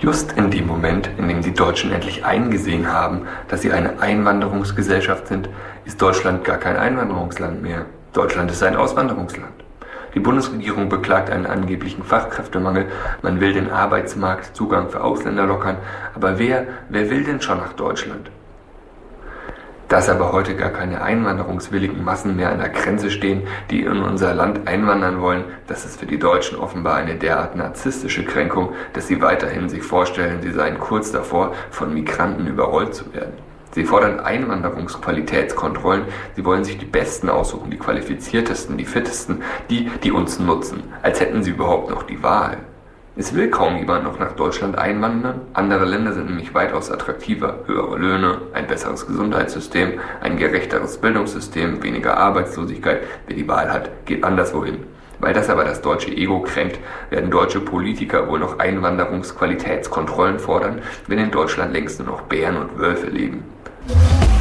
Just in dem Moment, in dem die Deutschen endlich eingesehen haben, dass sie eine Einwanderungsgesellschaft sind, ist Deutschland gar kein Einwanderungsland mehr. Deutschland ist ein Auswanderungsland. Die Bundesregierung beklagt einen angeblichen Fachkräftemangel, man will den Arbeitsmarktzugang für Ausländer lockern, aber wer will denn schon nach Deutschland? Dass aber heute gar keine einwanderungswilligen Massen mehr an der Grenze stehen, die in unser Land einwandern wollen, das ist für die Deutschen offenbar eine derart narzisstische Kränkung, dass sie weiterhin sich vorstellen, sie seien kurz davor, von Migranten überrollt zu werden. Sie fordern Einwanderungsqualitätskontrollen, sie wollen sich die Besten aussuchen, die Qualifiziertesten, die Fittesten, die uns nutzen, als hätten sie überhaupt noch die Wahl. Es will kaum jemand noch nach Deutschland einwandern. Andere Länder sind nämlich weitaus attraktiver. Höhere Löhne, ein besseres Gesundheitssystem, ein gerechteres Bildungssystem, weniger Arbeitslosigkeit. Wer die Wahl hat, geht anderswo hin. Weil das aber das deutsche Ego kränkt, werden deutsche Politiker wohl noch Einwanderungsqualitätskontrollen fordern, wenn in Deutschland längst nur noch Bären und Wölfe leben.